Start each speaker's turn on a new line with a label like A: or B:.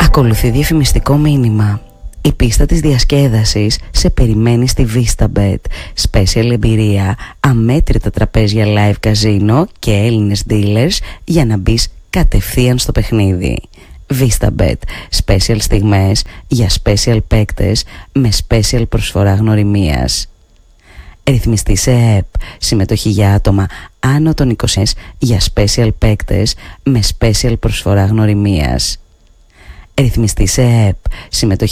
A: Ακολουθεί διαφημιστικό μήνυμα. Η πίστα της διασκέδασης σε περιμένει στη VistaBet. Special εμπειρία, αμέτρητα τραπέζια live καζίνο και Έλληνες dealers για να μπεις κατευθείαν στο παιχνίδι. VistaBet. Special στιγμές για special παίκτες με special προσφορά γνωριμίας. Ρυθμιστή σε ΕΠ. Συμμετοχή για άτομα άνω των 20 για special παίκτες με special προσφορά γνωριμίας. Ρυθμιστή σε ΕΠ. Συμμετοχή